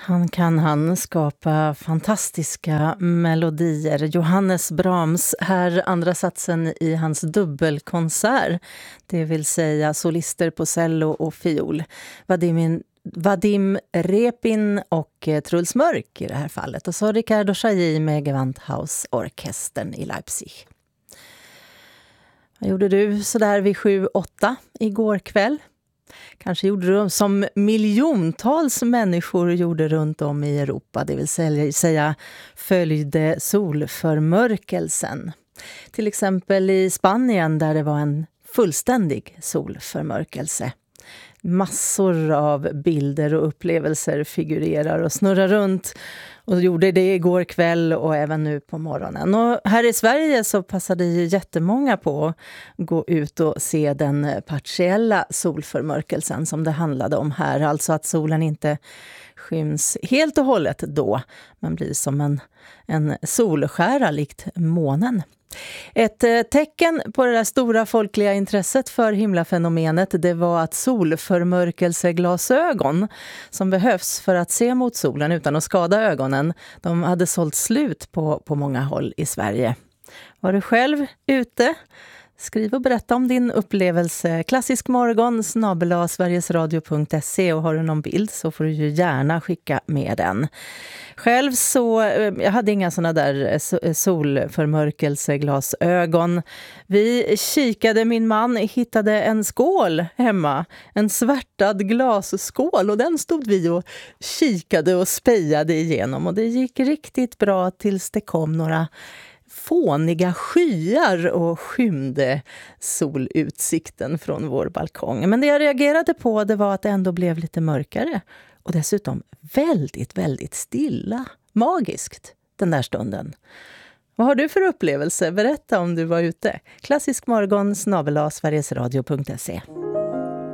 Han skapa fantastiska melodier. Johannes Brahms, här andra satsen i hans dubbelkonsert. Det vill säga solister på cello och fiol. Vadim Repin och Truls Mörk i det här fallet. Och så Ricardo Chailly med Gewandhausorkestern i Leipzig. Vad gjorde du sådär vid 7-8 igår kväll? Kanske gjorde du som miljontals människor gjorde runt om i Europa, det vill säga följde solförmörkelsen. Till exempel i Spanien där det var en fullständig solförmörkelse. Massor av bilder och upplevelser figurerar och snurrar runt och gjorde det igår kväll och även nu på morgonen. Och här i Sverige så passade ju jättemånga på att gå ut och se den partiella solförmörkelsen som det handlade om här. Alltså att solen inte skyms helt och hållet då, men blir som en solskära likt månen. Ett tecken på det där stora folkliga intresset för himlafenomenet, det var att solförmörkelseglasögon som behövs för att se mot solen utan att skada ögonen, de hade sålt slut på många håll i Sverige. Var du själv ute? Skriv och berätta om din upplevelse. klassiskmorgon@sverigesradio.se, och har du någon bild så får du ju gärna skicka med den. Själv så, jag hade inga såna där solförmörkelseglasögon. Vi kikade, min man hittade en skål hemma, en svärtad glasskål, och den stod vi och kikade och spejade igenom, och det gick riktigt bra tills det kom några fåniga skyar och skymde solutsikten från vår balkong. Men det jag reagerade på, det var att det ändå blev lite mörkare och dessutom väldigt, väldigt stilla. Magiskt den där stunden. Vad har du för upplevelse? Berätta om du var ute. klassiskmorgon@sverigesradio.se.